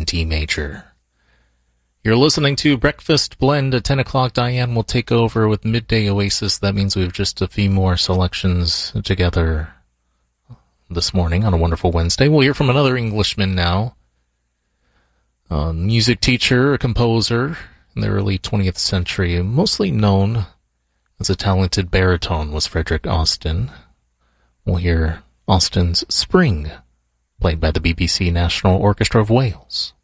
D major. You're listening to Breakfast Blend at 10 o'clock. Diane will take over with Midday Oasis. That means we have just a few more selections together this morning on a wonderful Wednesday. We'll hear from another Englishman now. A music teacher, a composer in the early 20th century, mostly known as a talented baritone, was Frederick Austin. We'll hear Austin's Spring, played by the BBC National Orchestra of Wales.